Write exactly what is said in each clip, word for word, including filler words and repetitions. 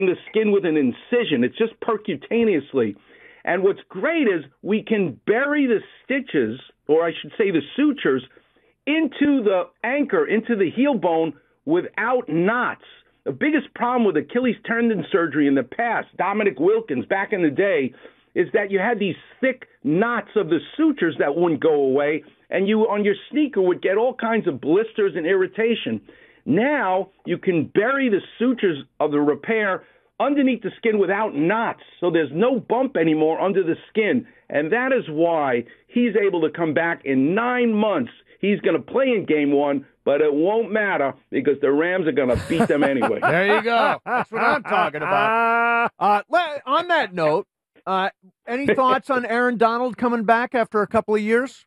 the skin with an incision. It's just percutaneously. And what's great is we can bury the stitches, or I should say the sutures, into the anchor, into the heel bone without knots. The biggest problem with Achilles tendon surgery in the past, Dominic Wilkins back in the day, is that you had these thick knots of the sutures that wouldn't go away, and you on your sneaker would get all kinds of blisters and irritation. Now you can bury the sutures of the repair underneath the skin without knots, so there's no bump anymore under the skin, and that is why he's able to come back in nine months. He's going to play in game one, but it won't matter because the Rams are going to beat them anyway. There you go. That's what I'm talking about. Uh, on that note, uh, any thoughts on Aaron Donald coming back after a couple of years?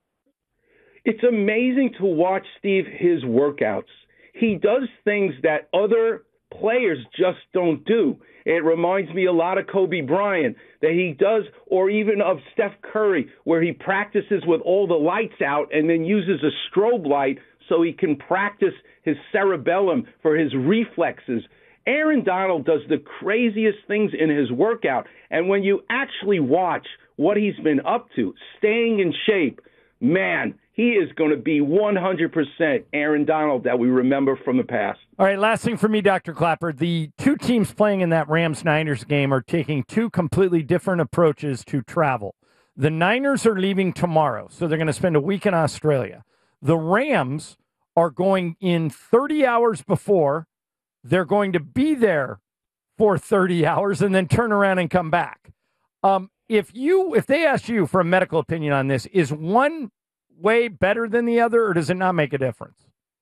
It's amazing to watch, Steve, his workouts. He does things that other players just don't do. It reminds me a lot of Kobe Bryant that he does, or even of Steph Curry, where he practices with all the lights out and then uses a strobe light so he can practice his cerebellum for his reflexes. Aaron Donald does the craziest things in his workout, and when you actually watch what he's been up to, staying in shape, man, he is going to be one hundred percent Aaron Donald that we remember from the past. All right, last thing for me, Doctor Clapper. The two teams playing in that Rams-Niners game are taking two completely different approaches to travel. The Niners are leaving tomorrow, so they're going to spend a week in Australia. The Rams are going in thirty hours before. They're going to be there for thirty hours and then turn around and come back. Um, if you, if they ask you for a medical opinion on this, is one way better than the other, or does it not make a difference?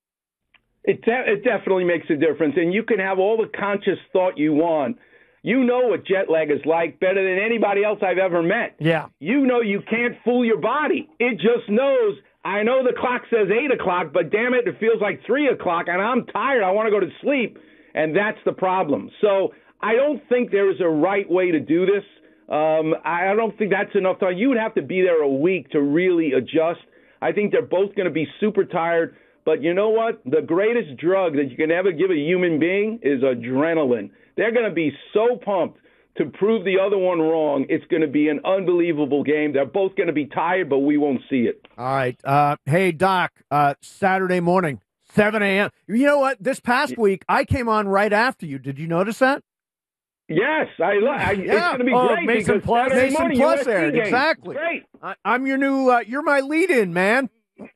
It, de- it definitely makes a difference, and you can have all the conscious thought you want. You know what jet lag is like better than anybody else I've ever met. Yeah. You know you can't fool your body. It just knows, I know the clock says eight o'clock, but damn it, it feels like three o'clock, and I'm tired. I want to go to sleep, and that's the problem. So I don't think there is a right way to do this. Um, I don't think that's enough time. You would have to be there a week to really adjust. I think they're both going to be super tired. But you know what? The greatest drug that you can ever give a human being is adrenaline. They're going to be so pumped to prove the other one wrong. It's going to be an unbelievable game. They're both going to be tired, but we won't see it. All right. Uh, hey, Doc, uh, Saturday morning, seven a.m. You know what? This past week, I came on right after you. Did you notice that? Yes, I, I yeah. It's going to be oh, great. Mason Plus, Saturday Mason morning, Plus U S C aired. game. Exactly. Great. I, I'm your new, uh, you're my lead-in, man.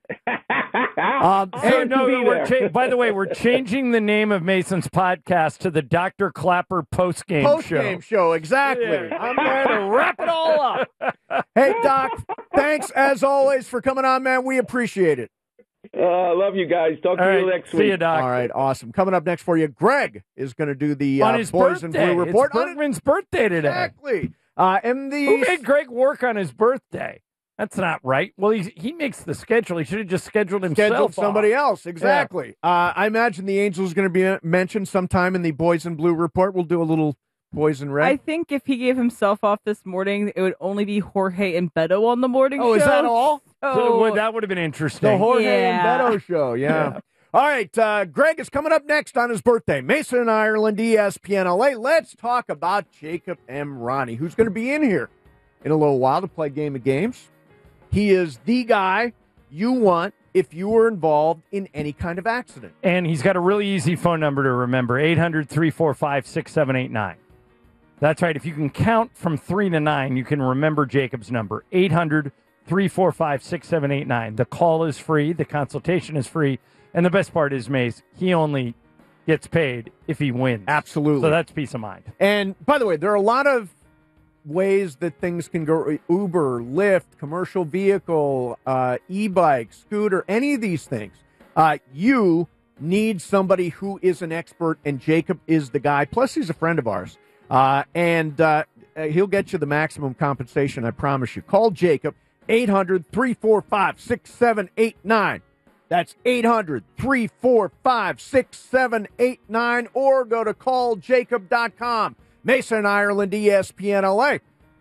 um, hey, no, no, we're cha- by the way, we're changing the name of Mason's podcast to the Doctor Clapper Postgame Show. Postgame Show, exactly. Yeah. I'm going to wrap it all up. Hey, Doc, thanks as always for coming on, man. We appreciate it. I uh, love you guys. Talk to all you right, next see week. you, Doc. All right, awesome. Coming up next for you, Greg is going to do the on uh, his Boys birthday. and Blue report. It's Bergman's birthday today. Exactly. Uh, and the Who made Greg work on his birthday? That's not right. Well, he he makes the schedule. He should have just scheduled himself. Scheduled somebody off. else. Exactly. Yeah. Uh, I imagine the Angels is going to be mentioned sometime in the Boys and Blue report. We'll do a little Boys and Red. I think if he gave himself off this morning, it would only be Jorge and Beto on the morning oh, show. is that all? So, So, well, that would have been interesting. The Jorge yeah. and Beto show. Yeah. Yeah. All right. Uh, Greg is coming up next on his birthday. Mason and Ireland, E S P N L A. Let's talk about Jacob Emrani, who's going to be in here in a little while to play Game of Games. He is the guy you want if you were involved in any kind of accident. And he's got a really easy phone number to remember, eight hundred, three four five, six seven eight nine. That's right. If you can count from three to nine, you can remember Jacob's number, eight hundred, three four five, six seven eight nine. The call is free. The consultation is free. And the best part is, Mace, he only gets paid if he wins. Absolutely. So that's peace of mind. And by the way, there are a lot of ways that things can go: Uber, Lyft, commercial vehicle, uh, e-bike, scooter, any of these things. Uh, you need somebody who is an expert, and Jacob is the guy. Plus, he's a friend of ours, uh, and uh, he'll get you the maximum compensation, I promise you. Call Jacob, eight hundred, three four five, six seven eight nine. That's eight hundred, three four five, six seven eight nine, or go to call jacob dot com. Mason, Ireland, E S P N L A.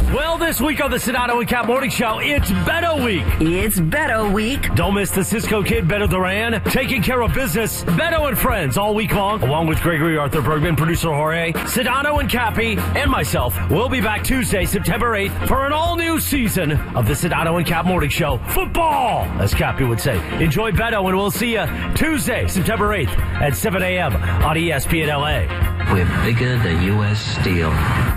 Well, this week on the Sedano and Cap Morning Show, it's Beto Week. It's Beto Week. Don't miss the Cisco Kid, Beto Duran, taking care of business. Beto and friends all week long, along with Gregory Arthur Bergman, producer Jorge, Sedano and Cappy, and myself. We'll be back Tuesday, September eighth, for an all-new season of the Sedano and Cap Morning Show. Football, as Cappy would say. Enjoy Beto, and we'll see you Tuesday, September eighth at seven a.m. on E S P N L A. We're bigger than U S Steel.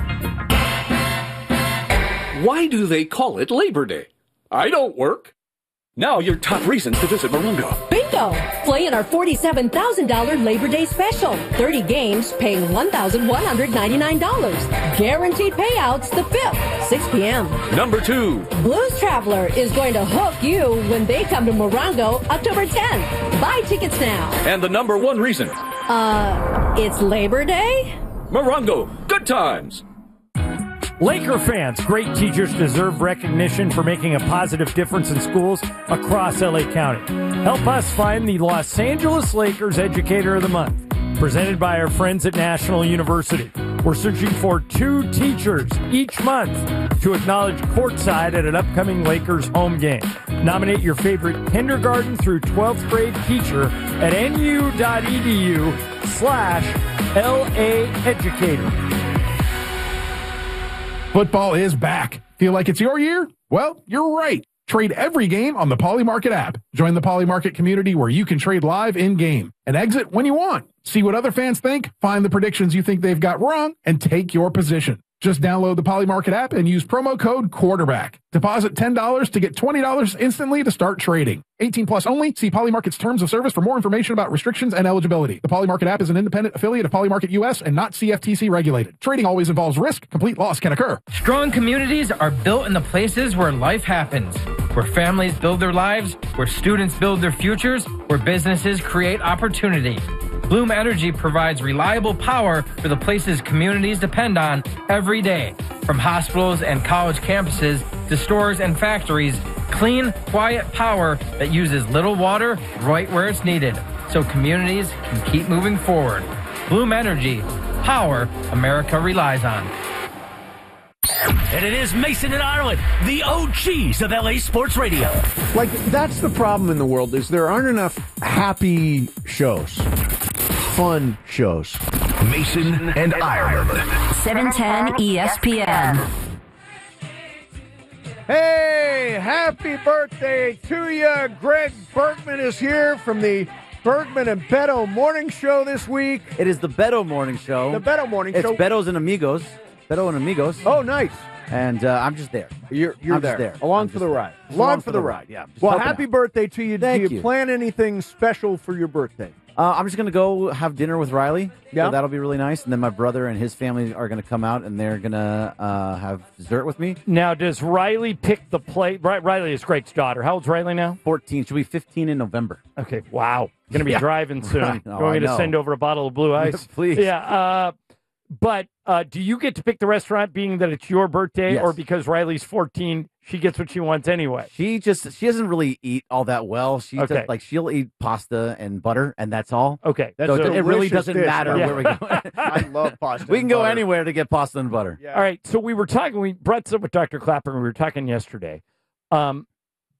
Why do they call it Labor Day? I don't work. Now your top reasons to visit Morongo. Bingo! Play in our forty-seven thousand dollars Labor Day special. thirty games paying one thousand one hundred ninety-nine dollars. Guaranteed payouts the fifth, six p.m. Number two. Blues Traveler is going to hook you when they come to Morongo October tenth. Buy tickets now. And the number one reason. Uh, it's Labor Day? Morongo, good times. Laker fans, great teachers deserve recognition for making a positive difference in schools across L A County. Help us find the Los Angeles Lakers Educator of the Month, presented by our friends at National University. We're searching for two teachers each month to acknowledge courtside at an upcoming Lakers home game. Nominate your favorite kindergarten through twelfth grade teacher at nu.edu slash LA Educator. Football is back. Feel like it's your year? Well, you're right. Trade every game on the Polymarket app. Join the Polymarket community where you can trade live in-game and exit when you want. See what other fans think, find the predictions you think they've got wrong, and take your position. Just download the Polymarket app and use promo code QUARTERBACK. Deposit ten dollars to get twenty dollars instantly to start trading. eighteen plus only. See Polymarket's terms of service for more information about restrictions and eligibility. The Polymarket app is an independent affiliate of Polymarket U S and not C F T C regulated. Trading always involves risk. Complete loss can occur. Strong communities are built in the places where life happens, where families build their lives, where students build their futures, where businesses create opportunity. Bloom Energy provides reliable power for the places communities depend on every day. From hospitals and college campuses to stores and factories, clean, quiet power that uses little water right where it's needed, so communities can keep moving forward. Bloom Energy, power America relies on. And it is Mason and Ireland, the O Gs of L A Sports Radio. Like, that's the problem in the world, is there aren't enough happy shows, fun shows. Mason and Ireland. seven ten E S P N. Hey, happy birthday to you. Greg Bergman is here from the Bergman and Beto Morning Show this week. It is the Beto Morning Show. The Beto Morning it's Show. It's Beto's and Amigos. Beto and Amigos. Oh, nice. And uh, I'm just there. You're you're I'm there. Just there. Along I'm for the ride. Along, Along for, for the the ride. ride. Yeah. Well, happy out. birthday to you. Thank Do you, you plan anything special for your birthday? Uh, I'm just going to go have dinner with Riley. Yeah. So that'll be really nice. And then my brother and his family are going to come out, and they're going to uh, have dessert with me. Now, does Riley pick the play? Riley is Greg's daughter. How old's Riley now? fourteen. She'll be fifteen in November. Okay, wow. Going to be yeah. driving soon. Right. You Oh, want me I to know. send over a bottle of blue ice? Please. Yeah. Uh, but uh, do you get to pick the restaurant, being that it's your birthday, Yes. or because Riley's fourteen, she gets what she wants anyway? She just she doesn't really eat all that well. She Okay. does, like she'll eat pasta and butter, and that's all. Okay, That's so a it really delicious doesn't dish, matter by the where we way. go. I love pasta. We can and go butter. anywhere to get pasta and butter. Yeah. All right, so we were talking, we brought this up with Doctor Clapper, and we were talking yesterday. Um,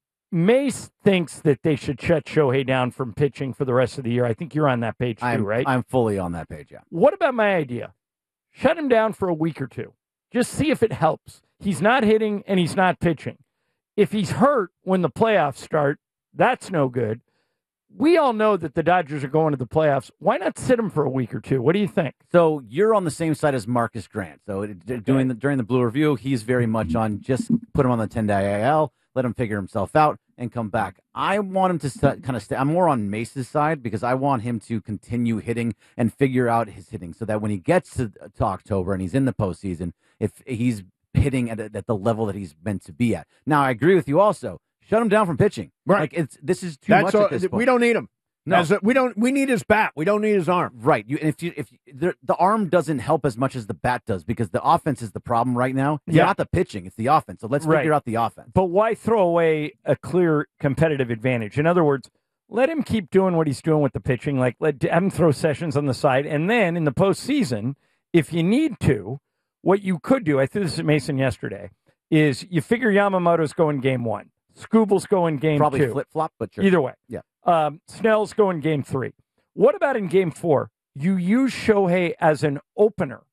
Mace thinks that they should shut Shohei down from pitching for the rest of the year. I think you're on that page too, I'm, right? I'm fully on that page, yeah. What about my idea? Shut him down for a week or two. Just see if it helps. He's not hitting and he's not pitching. If he's hurt when the playoffs start, that's no good. We all know that the Dodgers are going to the playoffs. Why not sit him for a week or two? What do you think? So you're on the same side as Marcus Grant. So it, Okay. doing the, during the Blue Review, he's very much on just put him on the ten-day I L, let him figure himself out, and come back. I want him to st- kind of stay. I'm more on Mace's side because I want him to continue hitting and figure out his hitting so that when he gets to, to October and he's in the postseason, if he's hitting at, at the level that he's meant to be at. Now, I agree with you also. Shut him down from pitching. Right. Like it's this is too That's much all, at this point. we don't need him. No. As a, we don't. We need his bat. We don't need his arm. Right. You, if you, if you, the, the arm doesn't help as much as the bat does because the offense is the problem right now. It's Yeah. not the pitching; it's the offense. So let's Right. figure out the offense. But why throw away a clear competitive advantage? In other words, let him keep doing what he's doing with the pitching. Like, let have him throw sessions on the side. And then in the postseason, if you need to, what you could do, I threw this at Mason yesterday, is you figure Yamamoto's going game one. Skubal's going game Probably two. flip-flop, but sure. Either way. Yeah. Um, Snell's going game three. What about in game four? You use Shohei as an opener